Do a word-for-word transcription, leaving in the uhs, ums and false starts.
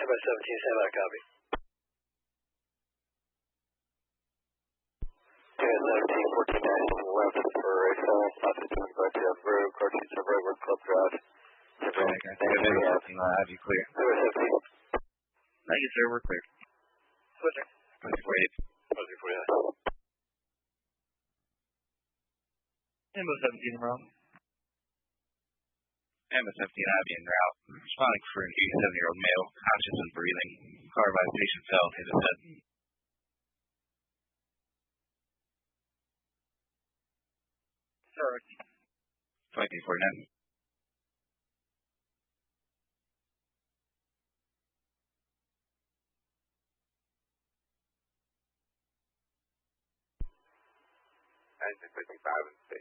by seventeen, stand by, copy. ten, seventeen, fourteen, nineteen, left for a full, positive two, but uh, road, Cartoons of Road, Club Drive. Okay, seventeen, I'll have you clear. seventeen. Thank you, sir, we're clear. Switcher. twenty forty-eight. twenty forty-nine. Ambo seventeen, wrong. Ambo seventeen, I have you en route. Responding for an eighty-seven-year-old male, conscious and breathing. Car by station fell, hit his head. Sorry. twenty forty-nine. Engine fifty-five and state.